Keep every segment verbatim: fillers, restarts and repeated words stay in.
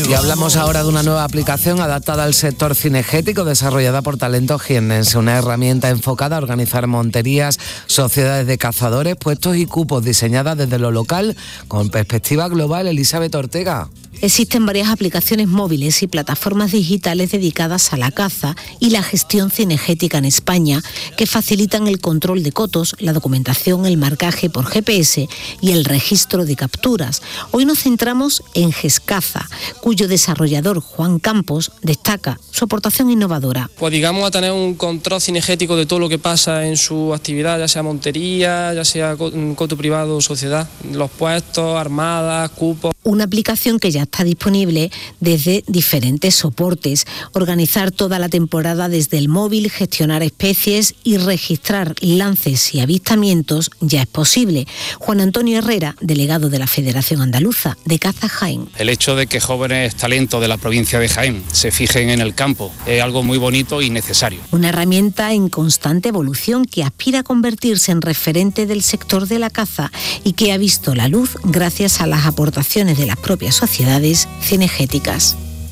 Y hablamos ahora de una nueva aplicación adaptada al sector cinegético desarrollada por Talento Jiennense, una herramienta enfocada a organizar monterías, sociedades de cazadores, puestos y cupos, diseñada desde lo local con perspectiva global. Elizabeth Ortega. Existen varias aplicaciones móviles y plataformas digitales dedicadas a la caza y la gestión cinegética en España, que facilitan el control de cotos, la documentación, el marcaje por G P S y el registro de capturas. Hoy nos centramos en Gescaza, cuyo desarrollador, Juan Campos, destaca su aportación innovadora. Pues digamos a tener un control cinegético de todo lo que pasa en su actividad, ya sea montería, ya sea coto privado o sociedad, los puestos, armadas, cupos. Una aplicación que ya está disponible desde diferentes soportes. Organizar toda la temporada desde el móvil, gestionar especies y registrar lances y avistamientos ya es posible. Juan Antonio Herrera, delegado de la Federación Andaluza de Caza Jaén. El hecho de que jóvenes talentos de la provincia de Jaén se fijen en el campo es algo muy bonito y necesario. Una herramienta en constante evolución que aspira a convertirse en referente del sector de la caza y que ha visto la luz gracias a las aportaciones de las propias sociedades cinegéticas.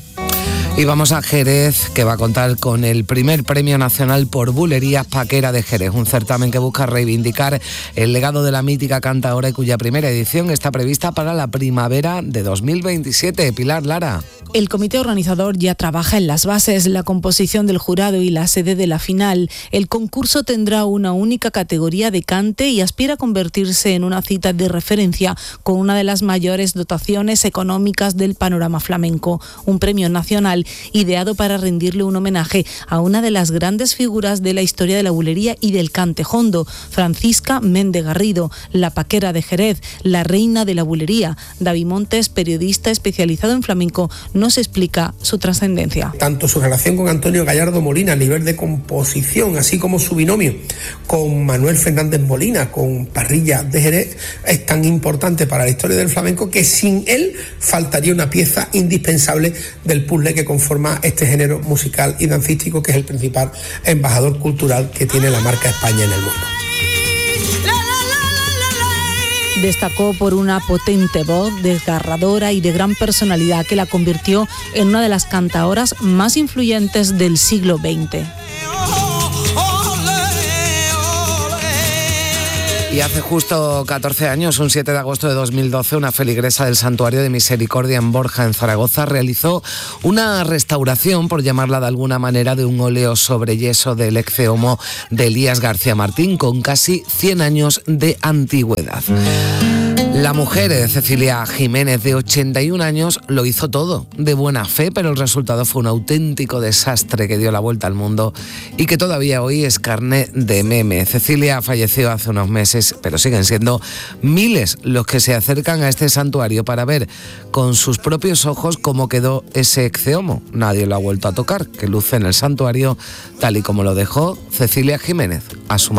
Y vamos a Jerez, que va a contar con el primer Premio Nacional por Bulerías Paquera de Jerez, un certamen que busca reivindicar el legado de la mítica cantaora y cuya primera edición está prevista para la primavera de dos mil veintisiete. Pilar Lara. El comité organizador ya trabaja en las bases, la composición del jurado y la sede de la final. El concurso tendrá una única categoría de cante y aspira a convertirse en una cita de referencia con una de las mayores dotaciones económicas del panorama flamenco. Un premio nacional ideado para rendirle un homenaje a una de las grandes figuras de la historia de la bulería y del cante jondo, Francisca Méndez Garrido, la paquera de Jerez, la reina de la bulería. David Montes, periodista especializado en flamenco, nos explica su trascendencia. Tanto su relación con Antonio Gallardo Molina a nivel de composición, así como su binomio con Manuel Fernández Molina, con Parrilla de Jerez, es tan importante para la historia del flamenco que sin él faltaría una pieza indispensable del puzzle que conforma este género musical y dancístico, que es el principal embajador cultural que tiene la marca España en el mundo. Destacó por una potente voz, desgarradora y de gran personalidad que la convirtió en una de las cantaoras más influyentes del siglo veinte. Y hace justo catorce años, un siete de agosto de dos mil doce, una feligresa del Santuario de Misericordia en Borja, en Zaragoza, realizó una restauración, por llamarla de alguna manera, de un óleo sobre yeso del Ecce Homo de Elías García Martín, con casi cien años de antigüedad. La mujer de Cecilia Jiménez, de ochenta y un años, lo hizo todo de buena fe, pero el resultado fue un auténtico desastre que dio la vuelta al mundo y que todavía hoy es carne de meme. Cecilia falleció hace unos meses, pero siguen siendo miles los que se acercan a este santuario para ver con sus propios ojos cómo quedó ese Ecce Homo. Nadie lo ha vuelto a tocar, que luce en el santuario tal y como lo dejó Cecilia Jiménez a su